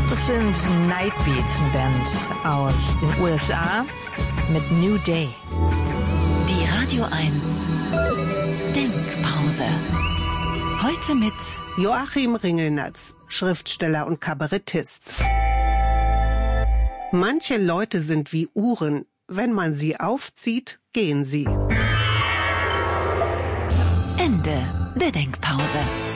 Das sind Nightbeats, eine Band aus den USA mit New Day. Die Radio 1 Denkpause. Heute mit Joachim Ringelnatz, Schriftsteller und Kabarettist. Manche Leute sind wie Uhren. Wenn man sie aufzieht, gehen sie. Ende der Denkpause.